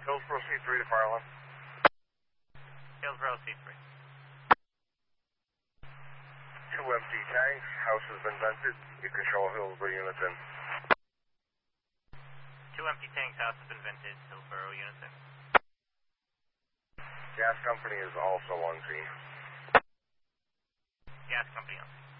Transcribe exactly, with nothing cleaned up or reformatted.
Hillsborough C three to fire alarm. Hillsborough C three. Two empty tanks. House has been vented. You control Hillsborough units in. Two empty tanks. House has been vented. Hillsborough units in. Gas company is also on scene. Gas company on scene.